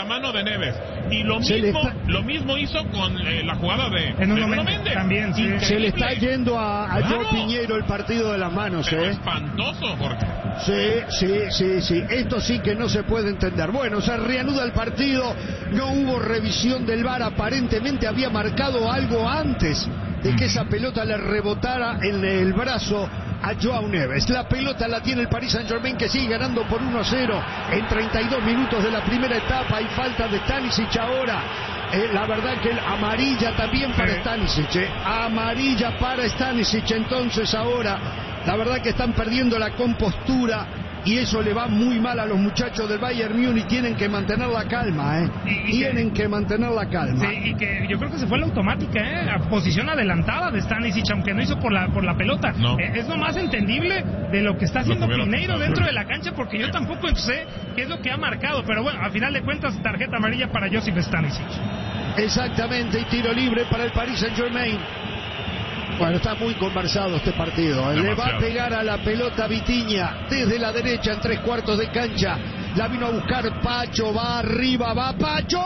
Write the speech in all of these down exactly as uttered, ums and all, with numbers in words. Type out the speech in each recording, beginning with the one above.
mano de Neves. Y lo mismo, está... lo mismo hizo con eh, la jugada de, en de Nuno Méndez. También, sí. Se le está yendo a, a claro. Joao Piñeiro el partido de las manos. Pero ¿eh? espantoso, Jorge. Sí, sí, sí, sí. Esto sí que no se puede entender. Bueno, se reanuda el partido. No hubo revisión del V A R. Aparentemente había marcado algo antes de que esa pelota le rebotara en el brazo a Joao Neves. La pelota la tiene el Paris Saint-Germain, que sigue ganando por uno a cero en treinta y dos minutos de la primera etapa. Hay falta de Stanisic ahora. Eh, la verdad que el amarilla también para sí. Stanisic. Eh. Amarilla para Stanisic. Entonces ahora, la verdad que están perdiendo la compostura. Y eso le va muy mal a los muchachos del Bayern Múnich. Tienen que mantener la calma, ¿eh? Y, y Tienen que, que mantener la calma. Sí, y que yo creo que se fue la automática, ¿eh? A posición adelantada de Stanisic, aunque no hizo por la por la pelota. No. Eh, es lo más entendible de lo que está haciendo Piñeiro dentro de la cancha, porque yo tampoco sé qué es lo que ha marcado. Pero bueno, a final de cuentas, tarjeta amarilla para Josip Stanisic. Exactamente, y tiro libre para el Paris Saint-Germain. Bueno, está muy conversado este partido. Demasiado. Le va a pegar a la pelota Vitinha desde la derecha en tres cuartos de cancha. La vino a buscar Pacho, va arriba, va Pacho.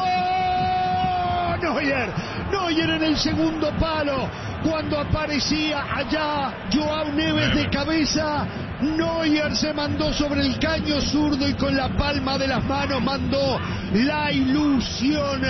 Neuer, Neuer en el segundo palo. Cuando aparecía allá Joao Neves de cabeza, Neuer se mandó sobre el caño zurdo y con la palma de las manos mandó la ilusión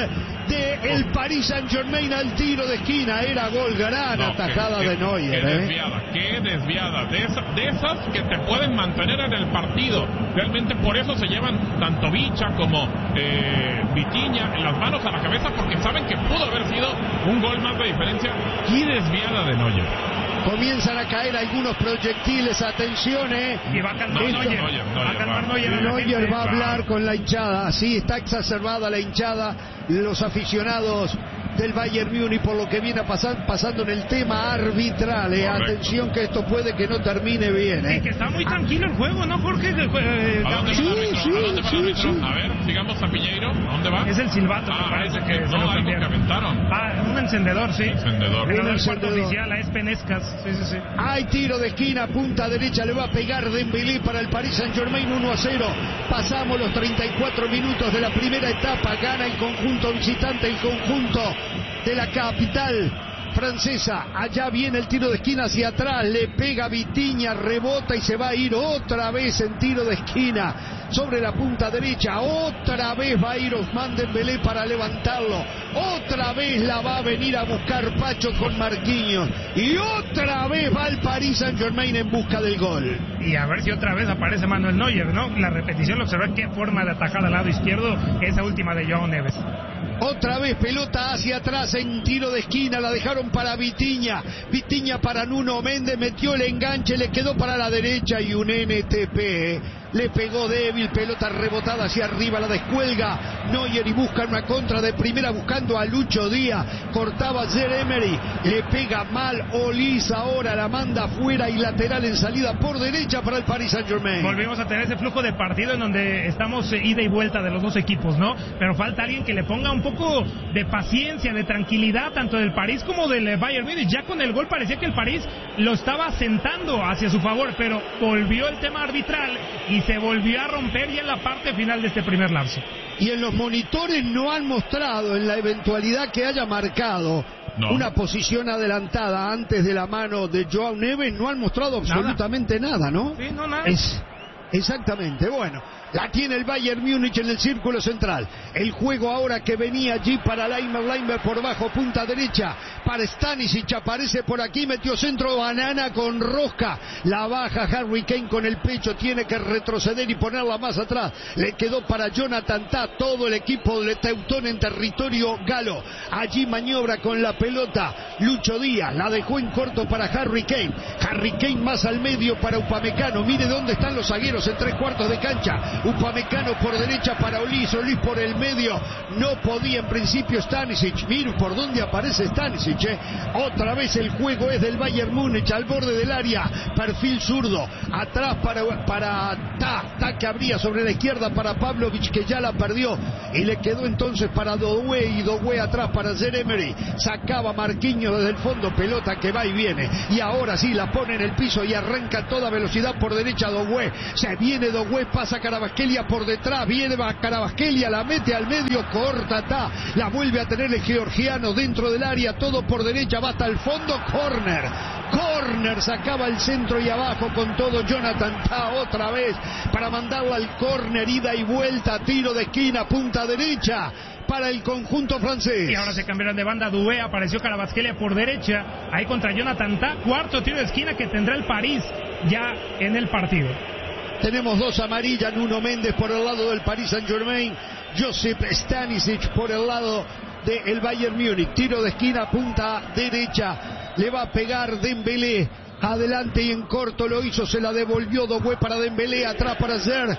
del Paris Saint-Germain al tiro de esquina. Era gol, gran no, atajada que, de Neuer. Qué ¿eh? desviada, qué desviada. De, esa, de esas que te pueden mantener en el partido. Realmente por eso se llevan tanto Bicha como eh, Vitinha en las manos a la cabeza, porque saben que pudo haber sido un gol más de diferencia. Qué desviada de Neuer. Comienzan a caer algunos proyectiles, atención, eh. Y va a calmar Neuer. Neuer, Neuer, va a calmar Neuer. Neuer va a hablar con la hinchada. Así está exacerbada la hinchada, los aficionados del Bayern Múnich por lo que viene pasar, pasando en el tema arbitral. Eh. Atención que esto puede que no termine bien. Eh. Sí, que está muy tranquilo el juego, ¿no, Jorge? Eh, ¿A dónde sí, va sí, ¿A dónde va sí, sí. A ver, sigamos a Piñeiro. ¿A dónde va? Es el silbato, ah, me parece que, que no, se lo algo que aventaron. Ah, un encendedor, sí. Encendedor. Pero del cuarto oficial, a Espenescas. Sí, sí, sí. Hay tiro de esquina, punta derecha, le va a pegar Dembélé para el Paris Saint-Germain, uno a cero. Pasamos los treinta y cuatro minutos de la primera etapa. Gana el conjunto visitante, el conjunto de la capital francesa. Allá viene el tiro de esquina hacia atrás, le pega Vitinha, rebota y se va a ir otra vez en tiro de esquina sobre la punta derecha. Otra vez va a ir Ousmane Dembélé para levantarlo. Otra vez la va a venir a buscar Pacho con Marquinhos. Y otra vez va el Paris Saint-Germain en busca del gol. Y a ver si otra vez aparece Manuel Neuer, ¿no? La repetición, lo observé, qué forma de atajar al lado izquierdo, esa última de Joao Neves. Otra vez pelota hacia atrás en tiro de esquina, la dejaron para Vitinha, Vitinha para Nuno Méndez, metió el enganche, le quedó para la derecha y un N T P, le pegó débil, pelota rebotada hacia arriba, la descuelga Neuer y busca una contra de primera buscando a Lucho Díaz, cortaba Zaïre-Emery, le pega mal Olise, ahora la manda afuera y lateral en salida por derecha para el Paris Saint-Germain. Volvemos a tener ese flujo de partido en donde estamos eh, ida y vuelta de los dos equipos, ¿no? Pero falta alguien que le ponga un poco de paciencia, de tranquilidad, tanto del París como del Bayern Múnich. Ya con el gol parecía que el París lo estaba sentando hacia su favor, pero volvió el tema arbitral y se volvió a romper ya en la parte final de este primer lapso. Y en los monitores no han mostrado, en la eventualidad que haya marcado no. una posición adelantada antes de la mano de Joao Neves, no han mostrado absolutamente nada, nada ¿no? Sí, no, nada. Es... Exactamente, bueno, la tiene el Bayern Múnich en el círculo central. El juego ahora que venía allí para Leimer, Leimer por bajo, punta derecha, para Stanisic, aparece por aquí, metió centro, banana con rosca, la baja Harry Kane con el pecho, tiene que retroceder y ponerla más atrás, le quedó para Jonathan Tah, todo el equipo de Teutón en territorio galo, allí maniobra con la pelota, Lucho Díaz, la dejó en corto para Harry Kane, Harry Kane más al medio para Upamecano, mire dónde están los zagueros en tres cuartos de cancha, Upamecano por derecha para Olise, Olise por el medio, no podía en principio Stanisic, mire por dónde aparece Stanisic, eh. otra vez el juego es del Bayern Múnich, al borde del área, perfil zurdo, atrás para, para Ta, Ta que abría sobre la izquierda para Pavlovic que ya la perdió, y le quedó entonces para Doué, y Doué atrás para Zaïre-Emery, sacaba Marquinhos desde el fondo, pelota que va y viene, y ahora sí la pone en el piso y arranca a toda velocidad por derecha Doué, se viene Doué, pasa Carvajal Carabasquelia por detrás, viene Carabasquelia, la mete al medio, corta, ta, la vuelve a tener el georgiano dentro del área, todo por derecha, va hasta el fondo, córner, córner, sacaba el centro y abajo con todo Jonathan Tah otra vez para mandarla al córner, ida y vuelta, tiro de esquina, punta derecha para el conjunto francés. Y ahora se cambiaron de banda, Doué, apareció Carabasquelia por derecha, ahí contra Jonathan Tah, cuarto tiro de esquina que tendrá el París ya en el partido. Tenemos dos amarillas, Nuno Méndez por el lado del Paris Saint-Germain, Josip Stanisic por el lado del Bayern Múnich. Tiro de esquina, punta derecha, le va a pegar Dembélé, adelante y en corto lo hizo, se la devolvió Doué para Dembélé, atrás para Zer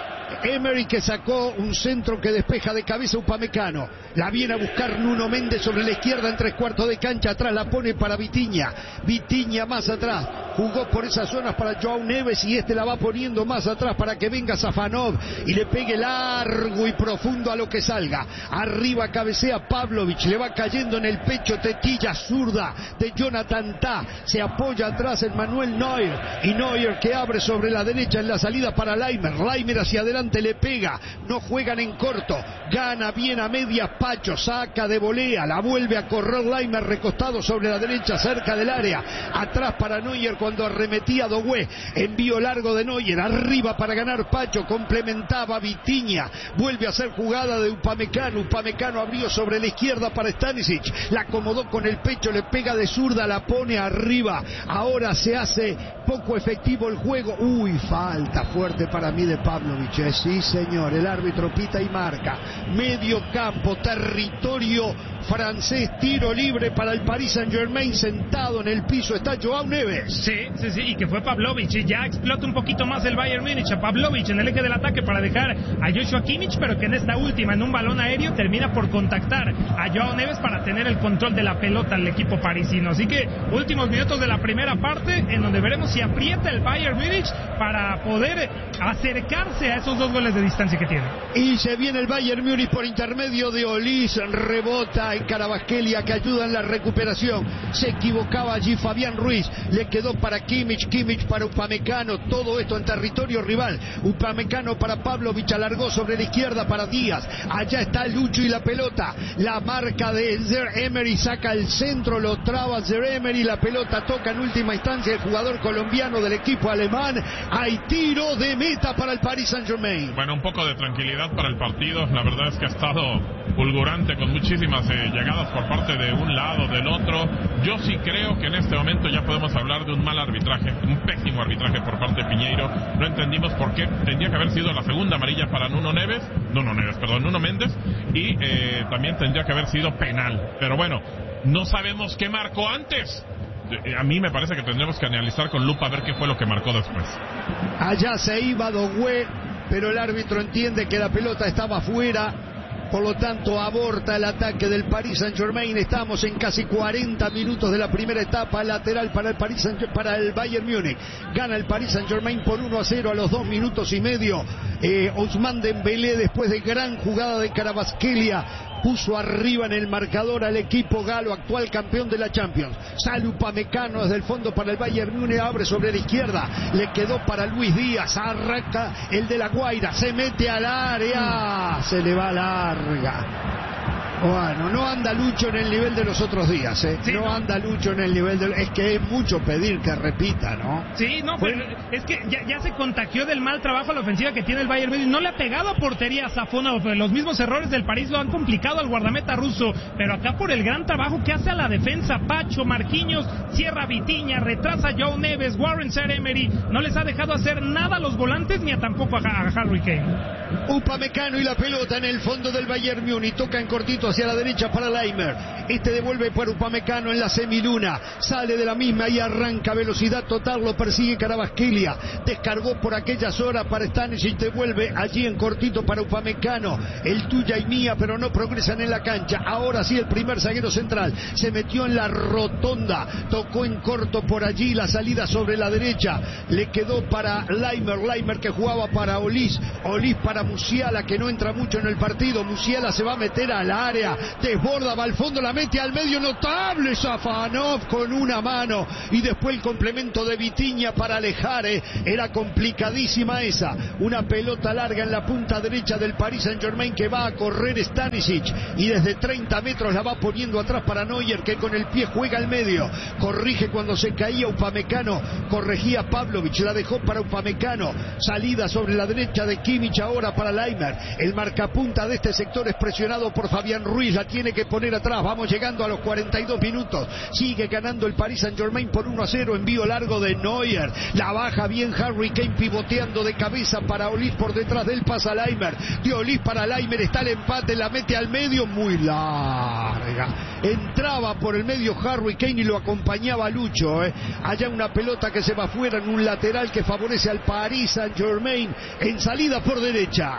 Emery, que sacó un centro que despeja de cabeza Upamecano. La viene a buscar Nuno Méndez sobre la izquierda en tres cuartos de cancha. Atrás la pone para Vitinha. Vitinha más atrás. Jugó por esas zonas para Joao Neves y este la va poniendo más atrás para que venga Safanov y le pegue largo y profundo a lo que salga. Arriba cabecea Pavlovic. Le va cayendo en el pecho tetilla zurda de Jonathan Tah. Se apoya atrás en Manuel Neuer. Y Neuer que abre sobre la derecha en la salida para Laimer. Laimer hacia adelante le pega. No juegan en corto. Gana bien a medias Pacho. Saca de volea. La vuelve a correr Laimer recostado sobre la derecha cerca del área. Atrás para Neuer cuando arremetía Doué. Envío largo de Neuer. Arriba para ganar Pacho. Complementaba Vitinha. Vuelve a hacer jugada de Upamecano. Upamecano abrió sobre la izquierda para Stanisic. La acomodó con el pecho. Le pega de zurda. La pone arriba. Ahora se hace poco efectivo el juego. Uy, falta fuerte para mí de Pavlovic. Eh, sí, señor. El árbitro pita y marca. Medio campo. Territorio francés. Tiro libre para el Paris Saint-Germain. Sentado en el piso está Joao Neves. Sí, sí, sí. Y que fue Pavlovic. Ya explota un poquito más el Bayern Múnich. A Pavlovic en el eje del ataque para dejar a Joshua Kimmich, pero que en esta última, en un balón aéreo, termina por contactar a Joao Neves para tener el control de la pelota al equipo parisino. Así que últimos minutos de la primera parte en donde veremos si aprieta el Bayern Múnich para poder acercarse a esos dos goles de distancia que tiene. Y se viene el Bayern Múnich por intermedio de Olís, rebota en Carabasquelia que ayuda en la recuperación. Se equivocaba allí Fabián Ruiz, le quedó para Kimmich, Kimmich para Upamecano, todo esto en territorio rival. Upamecano para Pavlovic, alargó sobre la izquierda para Díaz. Allá está Lucho y la pelota. La marca de Zer Emery, saca el centro, lo traba Zer Emery, la pelota toca en última instancia el jugador colombiano del equipo alemán. Hay tiro de meta para el Paris Saint-Germain. Bueno, un poco de tranquilidad para el partido. La verdad es que ha estado fulgurante con muchísimas eh, llegadas por parte de un lado, del otro. Yo sí creo que en este momento ya podemos hablar de un mal arbitraje, un pésimo arbitraje por parte de Piñeiro. No entendimos por qué. Tendría que haber sido la segunda amarilla para Nuno Neves, Nuno Neves, perdón, Nuno Méndez, y eh, también tendría que haber sido penal. Pero bueno, no sabemos qué marcó antes. A mí me parece que tendremos que analizar con lupa a ver qué fue lo que marcó después. Allá se iba Doué, pero el árbitro entiende que la pelota estaba fuera. Por lo tanto, aborta el ataque del Paris Saint-Germain. Estamos en casi cuarenta minutos de la primera etapa. Lateral para el Paris Saint para el Bayern Múnich. Gana el Paris Saint-Germain por uno a cero a los dos minutos y medio. Eh, Ousmane Dembélé, después de gran jugada de Carabasquelia, puso arriba en el marcador al equipo galo, actual campeón de la Champions. Sale Upamecano desde el fondo para el Bayern Múnich, abre sobre la izquierda, le quedó para Luis Díaz, arranca el de la Guaira, se mete al área, se le va larga. Bueno, no anda Lucho en el nivel de los otros días, ¿eh? Sí, no, no anda Lucho en el nivel de... Es que es mucho pedir que repita, ¿no? Sí, no, pero es que ya, ya se contagió del mal trabajo a la ofensiva que tiene el Bayern Múnich. No le ha pegado a portería a Safonov. Los mismos errores del París lo han complicado al guardameta ruso. Pero acá por el gran trabajo que hace a la defensa, Pacho, Marquinhos, cierra Vitinha, retrasa a Joao Neves, Warren Zer Emery. No les ha dejado hacer nada a los volantes ni a tampoco a, a Harry Kane. Upamecano y la pelota en el fondo del Bayern Múnich. Toca en cortito hacia la derecha para Laimer. Este devuelve para Upamecano en la semiluna. Sale de la misma y arranca velocidad total. Lo persigue Carabasquelia. Descargó por aquellas horas para Stanisic. Devuelve allí en cortito para Upamecano. El tuya y mía, pero no progresan en la cancha. Ahora sí el primer zaguero central. Se metió en la rotonda. Tocó en corto por allí. La salida sobre la derecha. Le quedó para Laimer. Laimer que jugaba para Olís. Olís para Musiala, que no entra mucho en el partido. Musiala se va a meter al área. área, desborda, va al fondo, la mete al medio, notable Safonov con una mano, y después el complemento de Vitinha para alejar, eh. era complicadísima esa, una pelota larga en la punta derecha del Paris Saint-Germain que va a correr Stanisic, y desde treinta metros la va poniendo atrás para Neuer, que con el pie juega al medio, corrige cuando se caía Upamecano, corregía Pavlovic, la dejó para Upamecano, salida sobre la derecha de Kimmich ahora para Laimer, el marcapunta de este sector es presionado por Fabián Ruiz, la tiene que poner atrás, vamos llegando a los cuarenta y dos minutos, sigue ganando el Paris Saint-Germain por uno a cero, envío largo de Neuer, la baja bien Harry Kane pivoteando de cabeza para Olís, por detrás del pasa Laimer, de Olís para Laimer, está el empate, la mete al medio, muy larga, entraba por el medio Harry Kane y lo acompañaba Lucho, eh. allá una pelota que se va afuera en un lateral que favorece al Paris Saint-Germain en salida por derecha.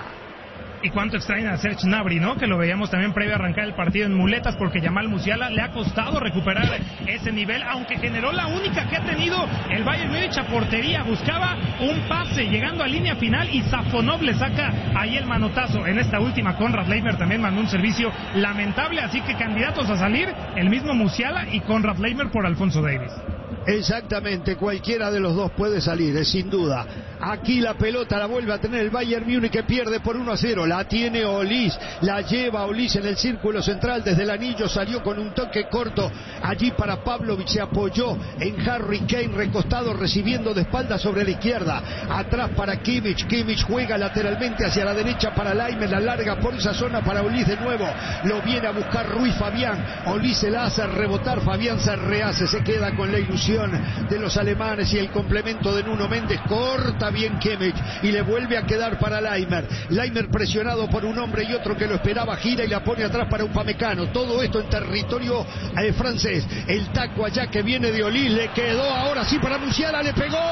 Y cuánto extraña a Serge Gnabry, ¿no? Que lo veíamos también previo a arrancar el partido en muletas, porque Yamal Musiala le ha costado recuperar ese nivel, aunque generó la única que ha tenido el Bayern Múnich a portería. Buscaba un pase llegando a línea final y Safonov le saca ahí el manotazo. En esta última, Konrad Laimer también mandó un servicio lamentable, así que candidatos a salir, el mismo Musiala y Konrad Laimer por Alphonso Davies. Exactamente, cualquiera de los dos puede salir, es sin duda. Aquí la pelota la vuelve a tener el Bayern Múnich, que pierde por uno a cero. La tiene Olís, la lleva Olís en el círculo central desde el anillo, salió con un toque corto allí para Pavlovic, se apoyó en Harry Kane recostado, recibiendo de espalda sobre la izquierda, atrás para Kimmich, Kimmich juega lateralmente hacia la derecha para Laimer, la larga por esa zona para Olís de nuevo, lo viene a buscar Ruiz Fabián, Olís se la hace rebotar, Fabián se rehace, se queda con la ilusión de los alemanes y el complemento de Nuno Méndez, corta bien Kimmich y le vuelve a quedar para Laimer, Laimer presionado por un hombre y otro que lo esperaba, gira y la pone atrás para Upamecano, todo esto en territorio eh, francés, el taco allá que viene de Olís, le quedó ahora sí para Musiala, le pegó,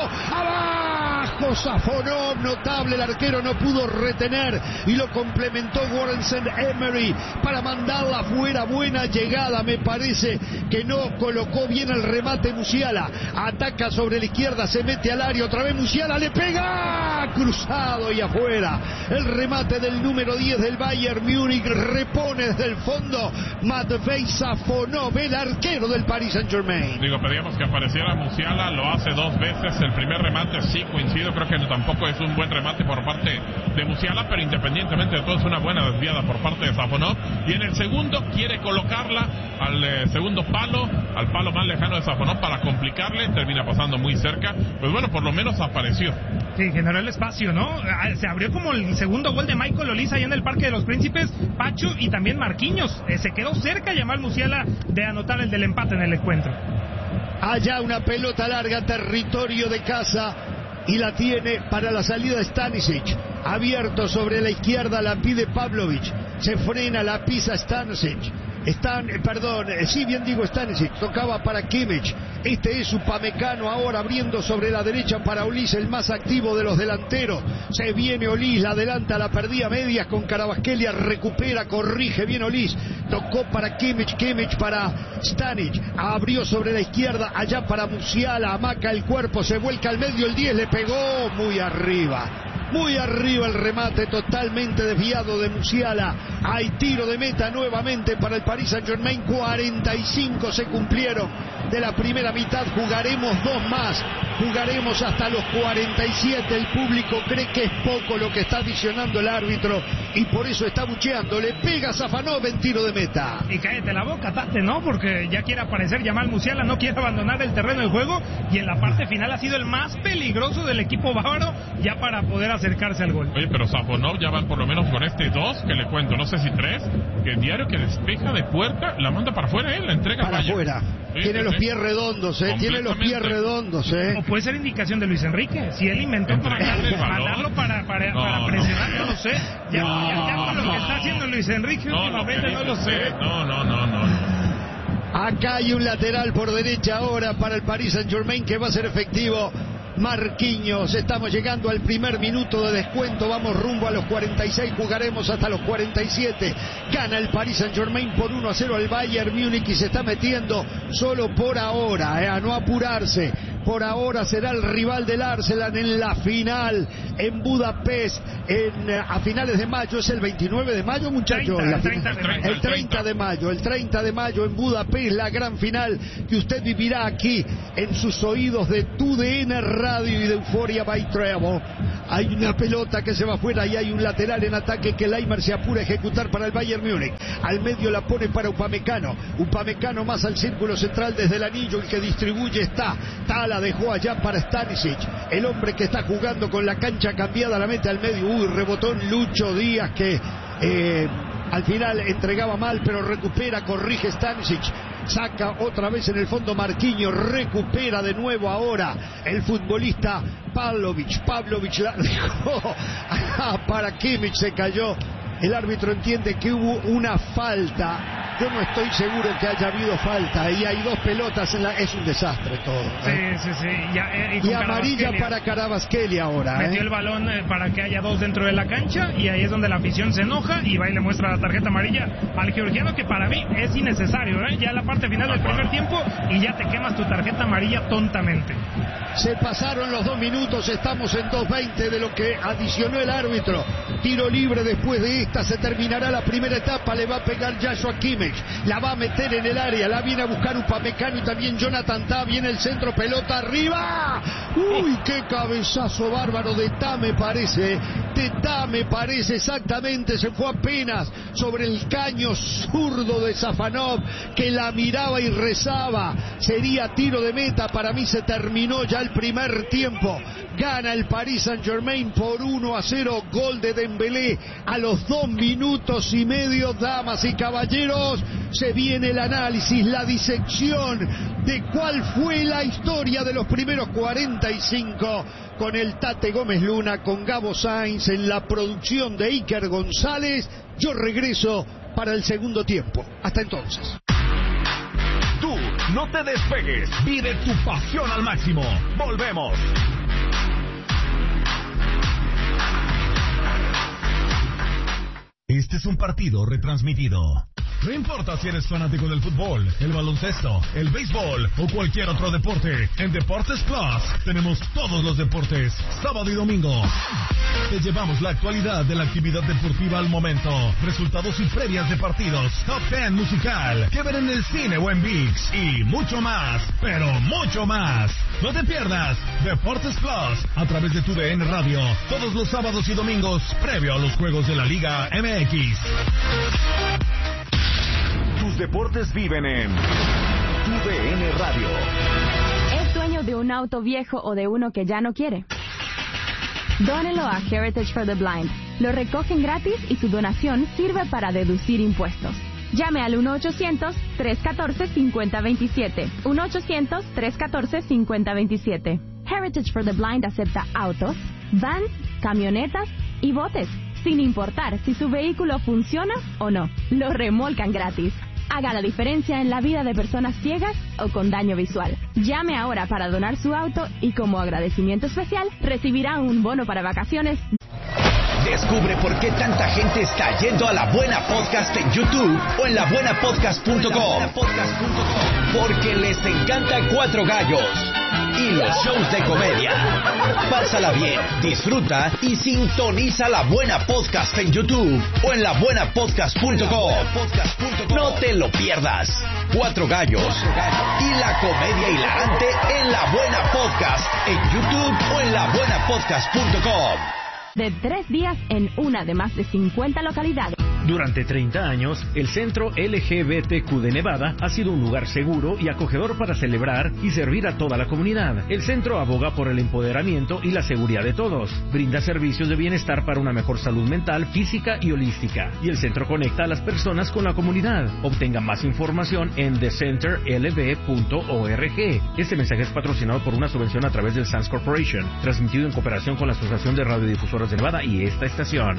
abajo Safonov, notable, el arquero no pudo retener y lo complementó Warren Emery para mandarla afuera, buena llegada, me parece que no colocó bien el remate Musiala, ataca sobre la izquierda, se mete al área, otra vez Musiala, le pega, cruzado y afuera, el remate del número diez del Bayern Múnich, repone desde el fondo Matvei Safonov, el arquero del Paris Saint-Germain. Digo, pedíamos que apareciera Musiala, lo hace dos veces, el primer remate sí coincido, creo que tampoco es un buen remate por parte de Musiala, pero independientemente de todo es una buena desviada por parte de Safonov, y en el segundo quiere colocarla al eh, segundo palo, al palo más lejano de Safonov para complicarle, termina pasando muy cerca, pues bueno, por lo menos apareció. Sí, generó el espacio, ¿no? Se abrió como el segundo gol de Michael Olise ahí en el Parque de los Príncipes, Pacho y también Marquinhos, eh, se quedó cerca Yamal Musiala de anotar el del empate en el encuentro. Allá una pelota larga, territorio de casa, y la tiene para la salida Stanisic, abierto sobre la izquierda, la pide Pavlovic, se frena, la pisa Stanisic, Stan, eh, perdón, eh, sí bien digo Stanisic, tocaba para Kimmich, este es Upamecano ahora abriendo sobre la derecha para Olís, el más activo de los delanteros, se viene Olís, la adelanta, la perdía medias con Kvaratskhelia, recupera, corrige bien Olís, tocó para Kimmich, Kimmich para Stanic, abrió sobre la izquierda, allá para Musiala, amaca el cuerpo, se vuelca al medio, el diez le pegó muy arriba. Muy arriba el remate, totalmente desviado de Musiala. Hay tiro de meta nuevamente para el Paris Saint-Germain. cuarenta y cinco se cumplieron de la primera mitad. Jugaremos dos más. Jugaremos hasta los cuarenta y siete. El público cree que es poco lo que está adicionando el árbitro y por eso está bucheando. Le pega a Safonov en tiro de meta. Y cállate la boca, Tate, ¿no? Porque ya quiere aparecer Yamal Musiala, no quiere abandonar el terreno del juego y en la parte final ha sido el más peligroso del equipo bávaro ya para poder acercarse al gol. Oye, pero Safonov ya va por lo menos con este dos, que le cuento, no sé si tres, que el diario que despeja de puerta, la manda para afuera, él, la entrega para afuera. Sí, tiene sí, los sí. pies redondos, eh, tiene los pies redondos, eh. O puede ser indicación de Luis Enrique, si él inventó para mandarlo, mandarlo para, para, no, para presionar, no, no lo sé. Ya, no, ya, ya con lo que está haciendo Luis Enrique no, últimamente no lo sé. No, no, no, no. Acá hay un lateral por derecha ahora para el Paris Saint-Germain que va a ser efectivo. Marquinhos, estamos llegando al primer minuto de descuento, vamos rumbo a los cuarenta y seis, jugaremos hasta los cuarenta y siete, gana el Paris Saint-Germain por uno a cero al Bayern Múnich y se está metiendo solo por ahora, eh, a no apurarse, por ahora será el rival del Arsenal en la final en Budapest en, a finales de mayo. Es el veintinueve de mayo, muchachos. treinta, treinta de mayo. El treinta de mayo, el treinta de mayo en Budapest, la gran final que usted vivirá aquí en sus oídos de T U D N Radio y de Euphoria by Treble. Hay una pelota que se va afuera y hay un lateral en ataque que Leymar se apura a ejecutar para el Bayern Múnich. Al medio la pone para Upamecano. Upamecano más al círculo central desde el anillo. El que distribuye está. Tala dejó allá para Stanisic. El hombre que está jugando con la cancha cambiada la mete al medio. Uy, rebotón Lucho Díaz que eh, al final entregaba mal, pero recupera, corrige Stanisic. Saca otra vez en el fondo Marquinhos, recupera de nuevo ahora el futbolista Pavlovic. Pavlovic la dejó para Kimmich, se cayó. El árbitro entiende que hubo una falta. Yo no estoy seguro que haya habido falta. Y hay dos pelotas en la... Es un desastre todo. ¿eh? Sí, sí, sí. Ya, eh, y y amarilla para Carabasqueli ahora. Metió ¿eh? el balón eh, para que haya dos dentro de la cancha. Y ahí es donde la afición se enoja. Y va y le muestra la tarjeta amarilla al georgiano, que para mí es innecesario. ¿eh? Ya en la parte final del primer tiempo. Y ya te quemas tu tarjeta amarilla tontamente. Se pasaron los dos minutos. Estamos en dos veinte de lo que adicionó el árbitro. Tiro libre después de esta. Se terminará la primera etapa. Le va a pegar Joshua Kimmich. La va a meter en el área. La viene a buscar Upamecano y también Jonathan Tah. Viene el centro, pelota arriba. Uy, qué cabezazo bárbaro de Tah, me parece. De Tah, me parece exactamente. Se fue apenas sobre el caño zurdo de Safanov, que la miraba y rezaba. Sería tiro de meta. Para mí se terminó ya el primer tiempo. Gana el Paris Saint-Germain por uno a cero. Gol de Dembélé a los dos minutos y medio. Damas y caballeros, se viene el análisis, la disección de cuál fue la historia de los primeros cuarenta y cinco con el Tate Gómez Luna, con Gabo Sainz en la producción de Iker González. Yo regreso para el segundo tiempo. Hasta entonces. Tú no te despegues, vive tu pasión al máximo. Volvemos. Este es un partido retransmitido. No importa si eres fanático del fútbol, el baloncesto, el béisbol o cualquier otro deporte, en Deportes Plus tenemos todos los deportes, sábado y domingo. Te llevamos la actualidad de la actividad deportiva al momento, resultados y previas de partidos, top ten musical, que ver en el cine o en ViX y mucho más, pero mucho más. No te pierdas Deportes Plus a través de T U D N Radio, todos los sábados y domingos, previo a los juegos de la Liga M X. Tus deportes viven en T U D N Radio. ¿Es dueño de un auto viejo o de uno que ya no quiere? Dónelo a Heritage for the Blind. Lo recogen gratis y su donación sirve para deducir impuestos. Llame al uno ochocientos, tres uno cuatro, cinco cero dos siete. uno ochocientos, tres uno cuatro, cinco cero dos siete. Heritage for the Blind acepta autos, vans, camionetas y botes, sin importar si su vehículo funciona o no. Lo remolcan gratis. Haga la diferencia en la vida de personas ciegas o con daño visual. Llame ahora para donar su auto y como agradecimiento especial recibirá un bono para vacaciones. Descubre por qué tanta gente está yendo a La Buena Podcast en YouTube o en la buena podcast punto com. Porque les encanta Cuatro Gallos y los shows de comedia. Pásala bien, disfruta y sintoniza La Buena Podcast en YouTube o en la buena podcast punto com. No te lo pierdas. Cuatro Gallos y la comedia hilarante en La Buena Podcast en YouTube o en la buena podcast punto com. De tres días en una de más de cincuenta localidades. Durante treinta años, el Centro L G B T Q de Nevada ha sido un lugar seguro y acogedor para celebrar y servir a toda la comunidad. El centro aboga por el empoderamiento y la seguridad de todos. Brinda servicios de bienestar para una mejor salud mental, física y holística. Y el centro conecta a las personas con la comunidad. Obtenga más información en the center l b punto org. Este mensaje es patrocinado por una subvención a través del Sands Corporation, transmitido en cooperación con la Asociación de Radiodifusoras de Nevada y esta estación.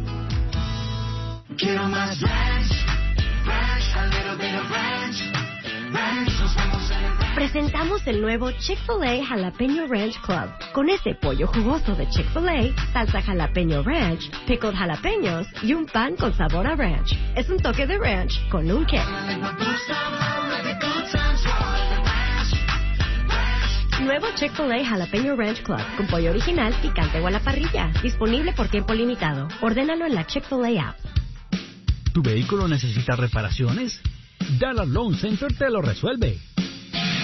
Quiero más ranch, ranch, a little bit of ranch, ranch, nos vamos a el... Presentamos el nuevo Chick-fil-A Jalapeño Ranch Club. Con ese pollo jugoso de Chick-fil-A, salsa jalapeño ranch, pickled jalapeños y un pan con sabor a ranch. Es un toque de ranch con un kick. Nuevo Chick-fil-A Jalapeño Ranch Club con pollo original, picante o a la parrilla. Disponible por tiempo limitado. Ordénalo en la Chick-fil-A app. ¿Tu vehículo necesita reparaciones? Dallas Loan Center te lo resuelve.